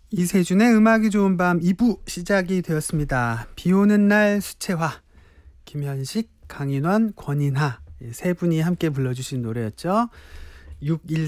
이세준의 음악이 좋은 밤 2부 시작이 되었습니다. 비 오는 날 수채화, 김현식, 강인원, 권인하 세 분이 함께 불러주신 노래였죠.